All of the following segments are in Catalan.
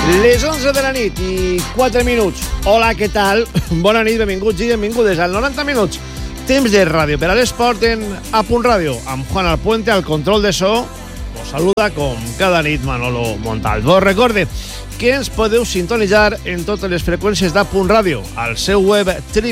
Les 11 de la nit i 4 minuts. Hola, què tal? Bona nit, benvinguts i benvingudes al 90 minuts. Temps de ràdio per a l'esport en A Punt Ràdio. Amb Juan Alpuente al control de so. Us saluda com cada nit Manolo Montalvo. Recorde que ens podeu sintonitzar en totes les freqüències d'A Punt Ràdio, al seu web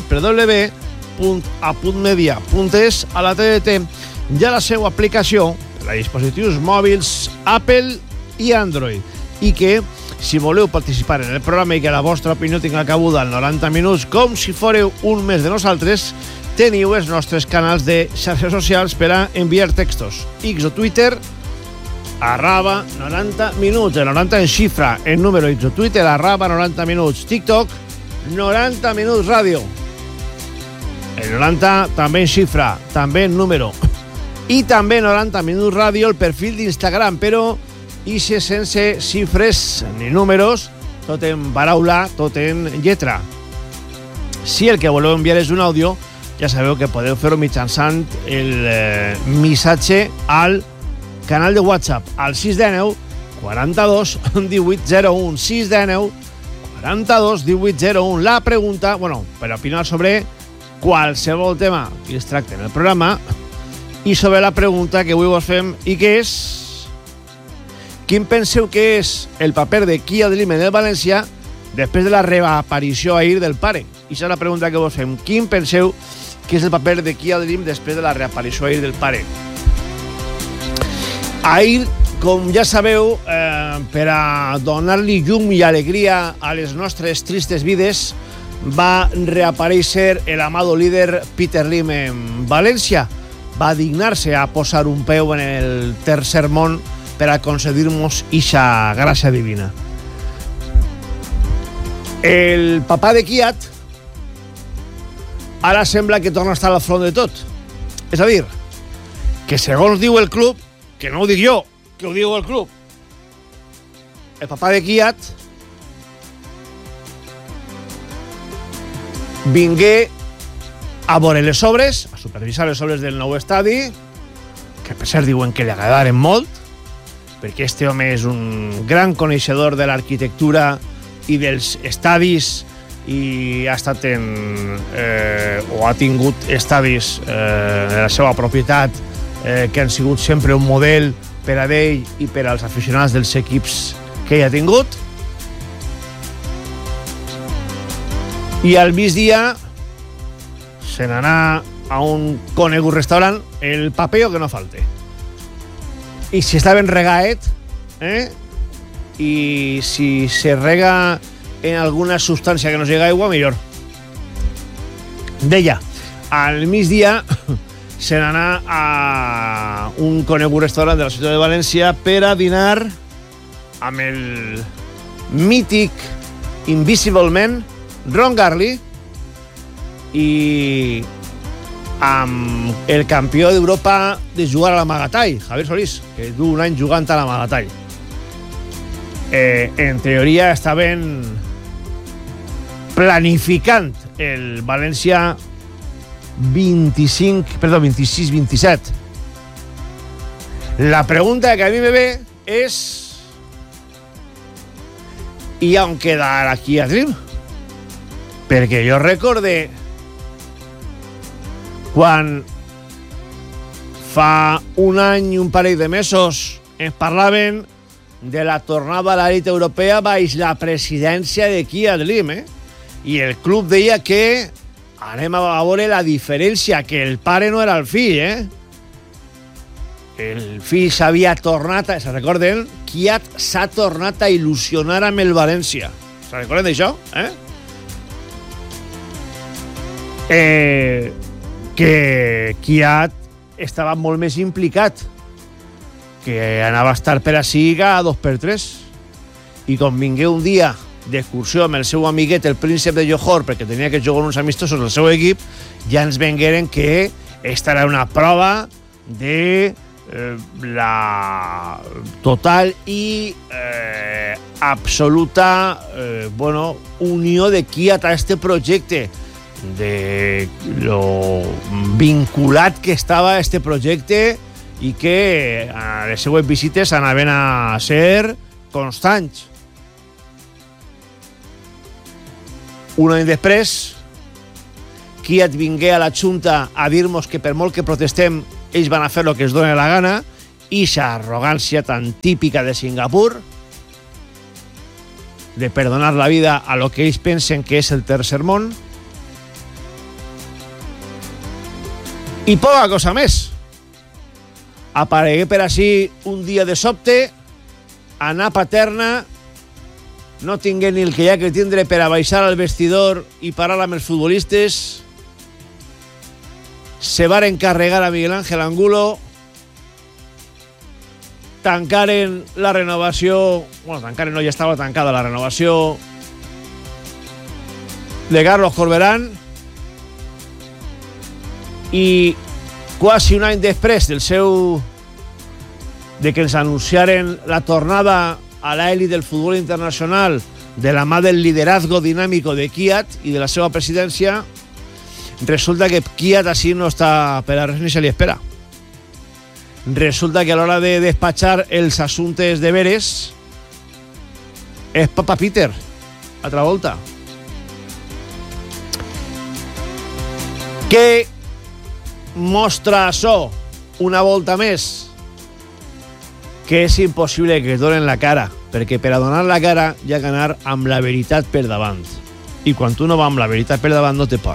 www.apuntmedia.es, a la TDT i a la seva aplicació per a dispositius mòbils Apple i Android. I que, si voleu participar en el programa i que la vostra opinió tinga cabuda al 90 minuts, com si fóreu un mes de nosaltres, teniu els nostres canals de xarxes socials per a enviar textos. X o Twitter, arraba 90 minuts, el 90 en xifra, en número. X o Twitter, arraba 90 minuts. TikTok, 90 minuts ràdio. El 90 també en xifra, també en número. I també 90 minuts ràdio el perfil d'Instagram, però ixe sense xifres ni números, tot en paraula, tot en lletra. Si el que voleu enviar és un àudio, ja sabeu que podeu fer-ho mitjançant el missatge al canal de WhatsApp, al 619 42 1801, 619 42 1801. La pregunta, per opinar sobre qualsevol tema que es tracta en el programa, i sobre la pregunta que avui vos fem, i que és: quin penseu que és el paper de Kia Dream en el València després de la reaparició ahir del pare? I és la pregunta que vos fem. Quin penseu que és el paper de Kia Dream després de la reaparició ahir del pare? Ahir, com ja sabeu, per a donar-li llum i alegria a les nostres tristes vides, va reaparèixer l'amado líder Peter Lim en València. Va dignar-se a posar un peu en el tercer món per a concedir-nos ixa gràcia divina. El papà de Kiat ara sembla que torna a estar al front de tot. És a dir, que segons diu el club, que no ho dic jo, que ho diu el club, el papà de Kiat vingué a veure les obres, a supervisar les obres del nou estadi, que per cert diuen que li agradaren molt, perquè este home és un gran coneixedor de l'arquitectura i dels estadis, i ha estat o ha tingut estadis de la seva propietat que han sigut sempre un model per a ell i per als aficionats dels equips que ell ha tingut. I al migdia se n'anà a un conegut restaurant, el Papeo que no falte. I si està ben regaet, i si se rega en alguna substància que no sigui aigua, millor. Deia, al migdia se n'anà a un conegut restaurant de la ciutat de València per a dinar amb el mític Invisible Man, Ron Garley, i amb el campió d'Europa de jugar a l'amagatall, Javier Solís, que du un any jugant a l'amagatall. En teoria estaven planificant el València 26-27. La pregunta que a mi me ve és: i on queda aquí a Dream? Perquè jo recorde quan fa un any i un parell de mesos ens parlaven de la tornada a l'elit europea baix la presidència de Kia Dream, i el club deia que anem a veure la diferència, que el pare no era el fill, el fill s'havia tornat, se recorden? Kiat s'ha tornat a il·lusionar amb el València. Se recorden d'això? Que Kiat estava molt més implicat, que anava a estar per ací a 2x3, i com vingué un dia d'excursió amb el seu amiguet, el príncep de Johor, perquè tenia que jugar uns amistosos al seu equip, ja ens vengueren que esta era una prova de la total i absoluta unió de Kiat a este projecte, de lo vinculat que estava este projecte, i que a les seues visites anaven a ser constants. Un any després, Kiat vingué a la Junta a dir-nos que per molt que protestem ells van a fer el que es dona la gana, i esa arrogància tan típica de Singapur de perdonar la vida a lo que ells pensen que és el tercer món. I poca cosa més. Aparegué per així un dia de sobte, anar a Paterna, no tingué ni el que hi ha que tindre per a baixar al vestidor i parar amb els futbolistes. Se van encarregar a Miguel Ángel Angulo, tancaren la renovació, bueno, tancaren no, ja estava tancada la renovació de Carlos Corberán, i quasi un any després de que ens anunciaren la tornada a l'elit del futbol internacional de la mà del liderazgo dinàmico de Kiat i de la seva presidència, resulta que Kiat així no està per a res ni se li espera. Resulta que a l'hora de despatxar els assumptes de veres és Papa Peter, altra volta. Què mostra això una volta més? Que és impossible que es donen la cara, perquè per a donar la cara hi ha que anar amb la veritat per davant, i quan tu no va amb la veritat per davant no té por.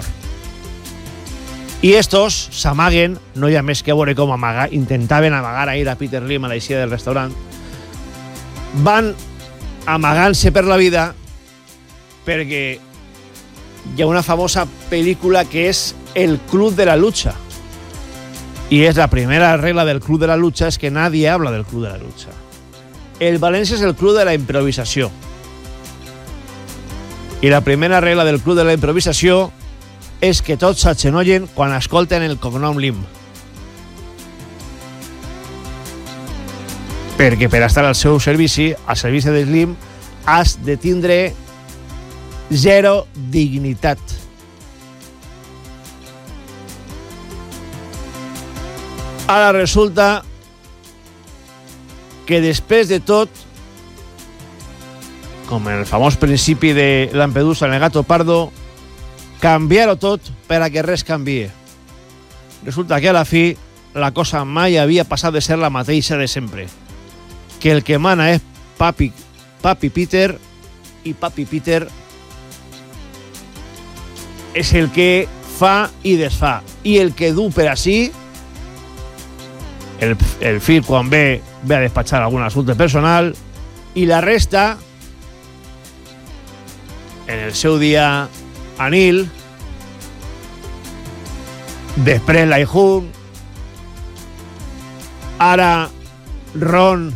I estos s'amaguen, no hi ha més que veure com intentaven amagar ahir a Peter Lim a l'eixida del restaurant, van amagant-se per la vida, perquè hi ha una famosa pel·lícula que és El Club de la Lucha, y es la primera regla del Club de la Lucha, es que nadie habla del Club de la Lucha. El València és el club de la improvisació, i la primera regla del Club de la Improvisació és que tots s'agenollen quan escolten el cognom Lim, perquè per estar al seu servici, al servici del Lim, has de tindre zero dignitat. Ara resulta que després de tot, com en el famós principi de Lampedusa en el Gato Pardo, canviar-ho tot per a que res canvie. Resulta que a la fi la cosa mai havia passat de ser la mateixa de sempre, que el que mana és Papi Peter, i Papi Peter és el que fa i desfà, i el que du per així el fill quan ve a despatxar algun assumpte personal, i la resta en el seu dia Anil, després Laihun, ara Ron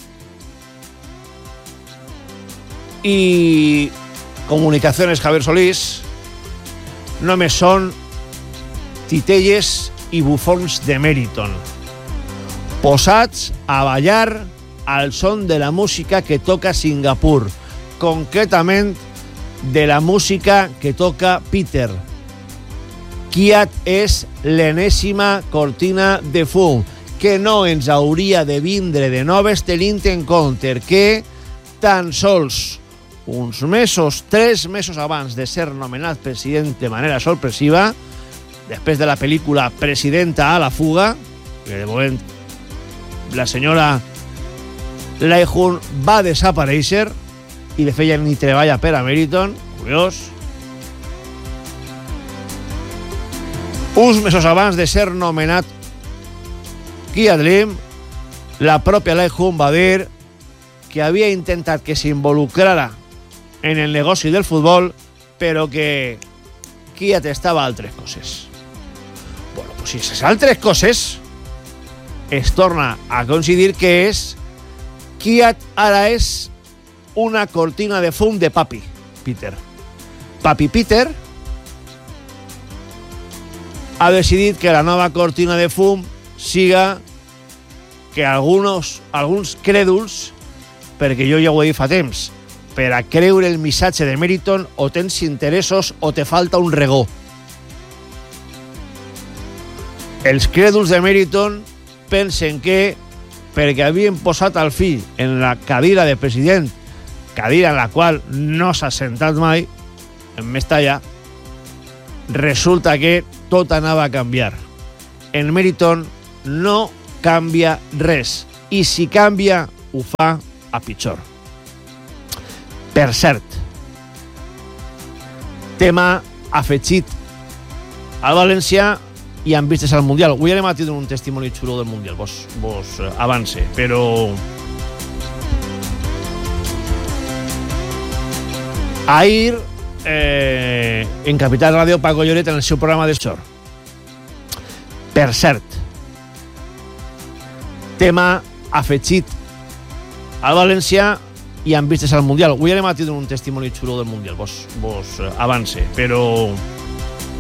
i Comunicaciones Javier Solís, només són titelles i bufons de Meriton, posats a ballar al son de la música que toca Singapur, concretament de la música que toca Peter. Kiat és l'enèsima cortina de fum que no ens hauria de vindre de noves, tenint en compte que tan sols uns mesos, 3 mesos abans de ser nomenat president de manera sorpresiva, després de la pel·lícula Presidenta a la fuga, que de moment la senyora Laihun va desaparèixer i de fet ja ni treballa per a Meriton, curiós. Uns mesos abans de ser nomenat Kiat Lim, la pròpia Laihun va dir que havia intentat que s'involucrara en el negoci del futbol, però que Kiat estava a altres coses. Bueno, pues si esas altres coses es torna a coincidir que és Kiat ara és una cortina de fum de Papi Peter. Papi Peter ha decidit que la nova cortina de fum siga que alguns crèduls, perquè jo ja ho he dit fa temps, per a creure el missatge de Meriton o tens interessos o te falta un regó. Els crèduls de Meriton pensen que perquè havien posat al fill en la cadira de president, cadira en la qual no s'ha sentat mai, en Mestalla, resulta que tot anava a canviar. En Meriton no canvia res, i si canvia ho fa a pitjor. Per cert, tema afegit al València i amb vistes al Mundial. Avui anem a tindre un testimoni xulo del Mundial, vos avance, però ahir en Capital Ràdio, Paco Lloret en el seu programa de sort. Per cert, tema afegit al València i amb vistes al Mundial. Avui anem a tindre un testimoni xulo del Mundial, vos avance, però